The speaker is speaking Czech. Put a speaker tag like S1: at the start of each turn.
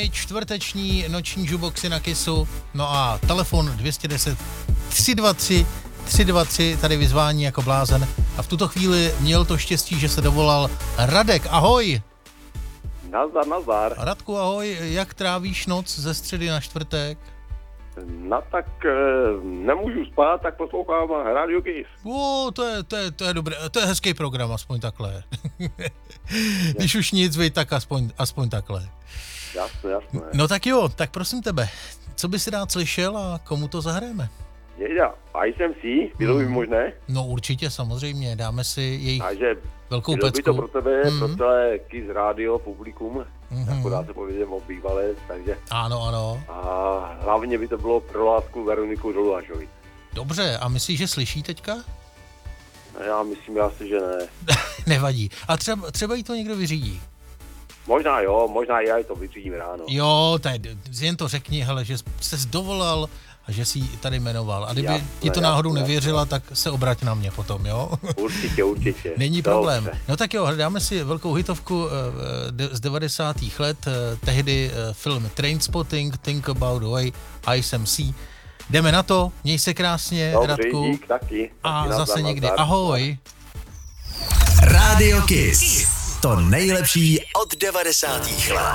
S1: Čtvrteční noční juboxy na Kissu, no a telefon 210 323 323, tady vyzvání jako blázen. A v tuto chvíli měl to štěstí, že se dovolal Radek, ahoj!
S2: Nazdar.
S1: Radku, ahoj, jak trávíš noc ze středy na čtvrtek?
S2: No tak nemůžu spát, tak poslouchám Radio Kiss.
S1: To je dobré, to je hezký program, aspoň takhle. Když už nic, vej, tak aspoň takhle.
S2: Jasné.
S1: No tak jo, tak prosím tebe, co bys si rád slyšel a komu to zahrajeme?
S2: Jejda, ISMC, bylo by možné?
S1: No určitě, samozřejmě, dáme si jejich
S2: Takže
S1: velkou
S2: bylo by
S1: pecku.
S2: to pro tebe, pro celé Kiss Radio publikum, jako dá se povědět o bývalé, takže...
S1: Ano.
S2: A hlavně by to bylo pro lásku Veroniku Žoluášovi.
S1: Dobře, a myslíš, že slyší teďka?
S2: Já myslím asi, že ne.
S1: Nevadí. A třeba jí to někdo vyřídí.
S2: Možná jo, možná já to vyřídím ráno.
S1: Jo, jen to řekni, hele, že ses dovolal a že jsi ji tady jmenoval. A kdyby ti to náhodou nevěřila, tak se obrať na mě potom, jo?
S2: Určitě.
S1: Není problém. No tak jo, dáme si velkou hitovku z 90. let, tehdy film Trainspotting, Think About the Way, ISMC. Jdeme na to, měj se krásně,
S2: dobře,
S1: Radku.
S2: dík, taky.
S1: A
S2: nazdar,
S1: zase někdy.
S2: nazdar.
S1: Ahoj.
S3: Radio Kiss. To nejlepší od 90. let.